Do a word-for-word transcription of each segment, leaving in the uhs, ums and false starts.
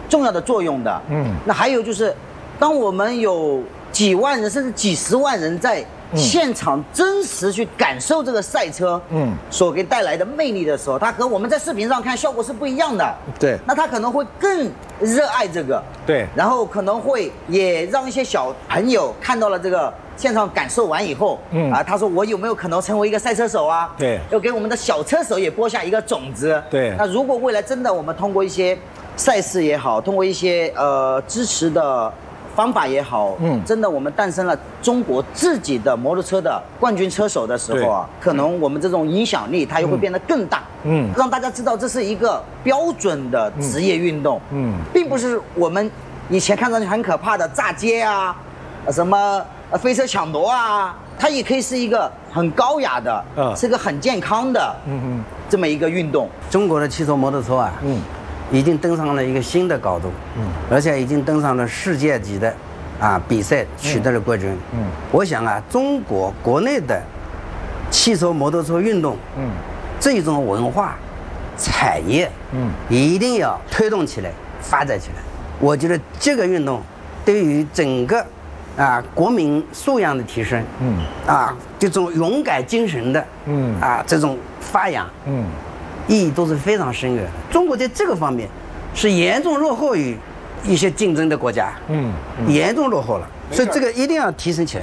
重要的作用的。嗯，那还有就是，当我们有几万人甚至几十万人在现场真实去感受这个赛车，嗯，所给带来的魅力的时候，它和我们在视频上看效果是不一样的。 对， 那他可能会更热爱这个， 对， 然后可能会也让一些小朋友看到了这个现场感受完以后，嗯啊，他说我有没有可能成为一个赛车手啊？ 对， 又给我们的小车手也播下一个种子。 对， 那如果未来真的我们通过一些赛事也好，通过一些呃支持的方法也好，嗯，真的我们诞生了中国自己的摩托车的冠军车手的时候啊，可能我们这种影响力它又会变得更大，嗯，让大家知道这是一个标准的职业运动，嗯，并不是我们以前看上去很可怕的炸街啊，什么飞车抢夺啊，它也可以是一个很高雅的，嗯，是一个很健康的，嗯嗯，这么一个运动。 中国的汽车摩托车啊，嗯。已经登上了一个新的高度，嗯，而且已经登上了世界级的，啊，比赛取得了冠军，嗯，我想啊，中国国内的汽车摩托车运动，嗯，这种文化产业，嗯，一定要推动起来，发展起来。我觉得这个运动对于整个啊国民素养的提升，嗯，啊这种勇敢精神的，嗯，啊这种发扬，嗯。意义都是非常深远的。中国在这个方面是严重落后于一些竞争的国家，嗯，嗯严重落后了，所以这个一定要提升起来。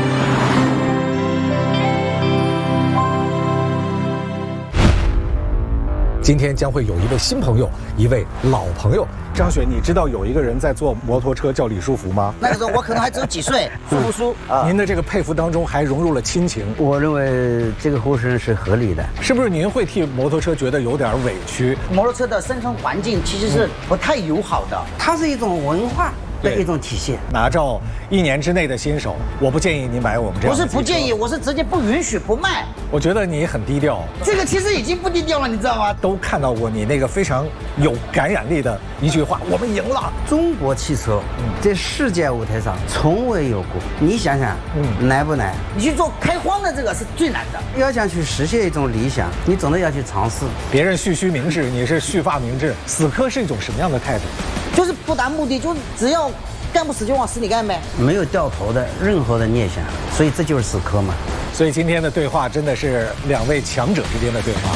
今天将会有一位新朋友，一位老朋友。张雪，你知道有一个人在坐摩托车叫李书福吗？ 那个时候我可能还只有几岁，叔叔叔啊。您的这个佩服当中还融入了亲情。 我认为这个呼声是合理的。 是不是您会替摩托车觉得有点委屈？ 摩托车的生存环境其实是不太友好的， 它是一种文化的一种体现。 拿照一年之内的新手，我不建议您买我们这样的。 不是不建议，我是直接不允许不卖。 我觉得你很低调。 这个其实已经不低调了，你知道吗？ 都看到过你那个非常有感染力的一句话：我们赢了。 中国汽车在世界舞台上从未有过，你想想，嗯，难不难？ 你去做开荒的这个是最难的。 要想去实现一种理想，你总得要去尝试。 别人蓄须明志，你是蓄发明志。死磕是一种什么样的态度？ 就是不达目的，就只要干不死就往死里干呗， 没有掉头的任何的念想，所以这就是死磕嘛。 所以今天的对话真的是两位强者之间的对话。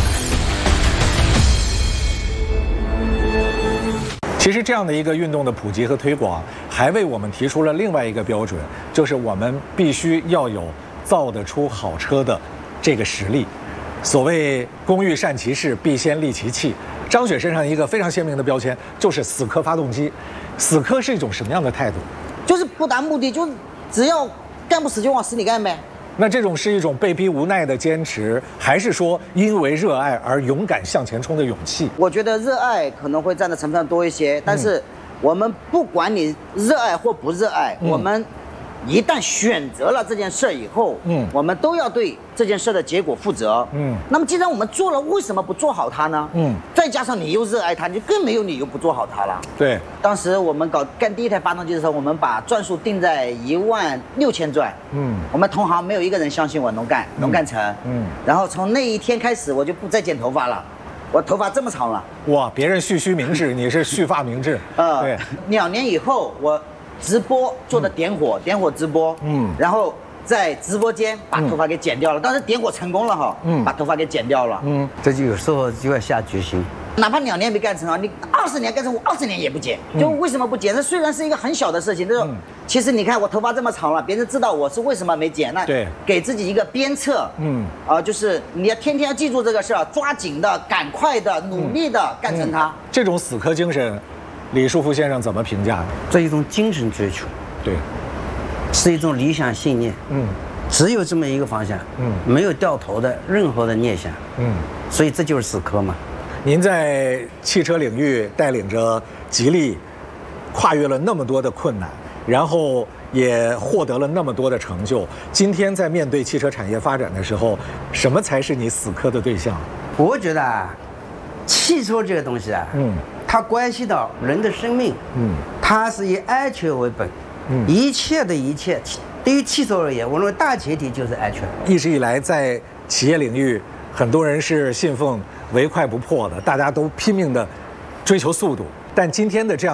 其实这样的一个运动的普及和推广，还为我们提出了另外一个标准，就是我们必须要有造得出好车的这个实力。所谓工欲善其事，必先利其器。张雪身上一个非常鲜明的标签就是死磕发动机。死磕是一种什么样的态度？ 就是不达目的，就只要干不死就往死里干呗。 那这种是一种被逼无奈的坚持，还是说因为热爱而勇敢向前冲的勇气？ 我觉得热爱可能会占的成分多一些，但是我们不管你热爱或不热爱，嗯、我们一旦选择了这件事以后，嗯，我们都要对这件事的结果负责，嗯。那么既然我们做了，为什么不做好它呢？嗯。再加上你又热爱它，你就更没有理由不做好它了。 对。 当时我们搞干第一台发动机的时候，我们把转速定在一万六千转，嗯。我们同行没有一个人相信我能干，能干成，嗯。然后从那一天开始，我就不再剪头发了。我头发这么长了。 哇，别人蓄须明志，你是蓄发明志。呃，对。 两年以后我。直播做的点火，嗯、点火直播，嗯，然后在直播间把头发给剪掉了，但是点火成功了哈，嗯，把头发给剪掉了，嗯， 这就有时候就要下决心， 哪怕两年没干成啊，你二十年干成，我二十年也不剪，就为什么不剪？这虽然是一个很小的事情，但是其实你看我头发这么长了，别人知道我是为什么没剪，那对， 给自己一个鞭策，嗯，啊、呃，就是你要天天要记住这个事儿，抓紧的、赶快的、努力的干成它， 这种死磕精神。李书福先生怎么评价呢？ 这一种精神追求， 对， 是一种理想信念，嗯，只有这么一个方向，嗯，没有掉头的任何的念想，嗯，所以这就是死磕嘛。 您在汽车领域带领着吉利，跨越了那么多的困难，然后也获得了那么多的成就。今天在面对汽车产业发展的时候，什么才是你死磕的对象？ 我觉得啊，汽车这个东西啊，嗯。它关系到人的生命，嗯，它是以安全为本，嗯，一切的一切，对于汽车而言，我认为大前提就是安全。 一直以来，在企业领域，很多人是信奉唯快不破的，大家都拼命的追求速度，但今天的这样。